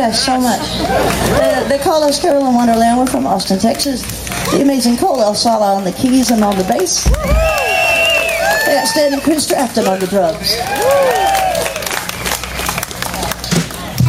Yes, so much. They call us Carolyn Wonderland. We're from Austin, Texas. The amazing Cole El Sala on the keys and on the bass. The outstanding Chris Drafton on the drums.